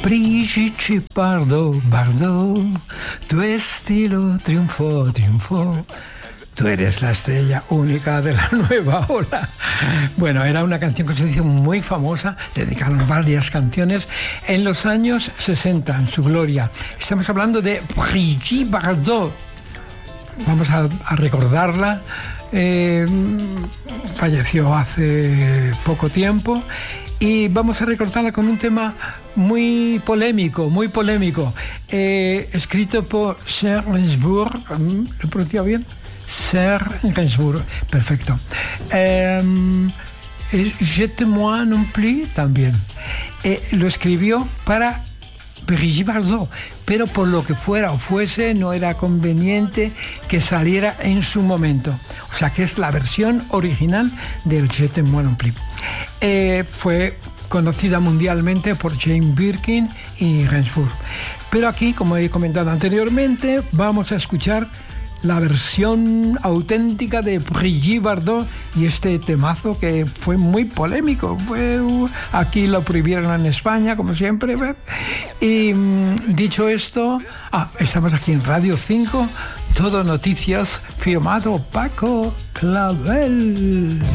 Brigitte Bardot, Bardot, tu estilo triunfó, triunfó. Tú eres la estrella única de la nueva ola. Bueno, era una canción que se hizo muy famosa, le dedicaron varias canciones en los años 60, en su gloria. Estamos hablando de Brigitte Bardot. Vamos a recordarla. Falleció hace poco tiempo. Y vamos a recordarla con un tema muy polémico, escrito por Serge Gainsbourg. ¿Lo he pronunciado bien? Serge Gainsbourg, perfecto. Je t'aime non plus también. Lo escribió para Brigitte Bardot, pero por lo que fuera o fuese no era conveniente que saliera en su momento. O sea que es la versión original del Je t'aime non plus. Fue conocida mundialmente por Jane Birkin y Gainsbourg. Pero aquí, como he comentado anteriormente, vamos a escuchar la versión auténtica de Brigitte Bardot y este temazo que fue muy polémico. Aquí lo prohibieron en España, como siempre. Y dicho esto, estamos aquí en Radio 5, Todo Noticias, firmado Paco Clavel.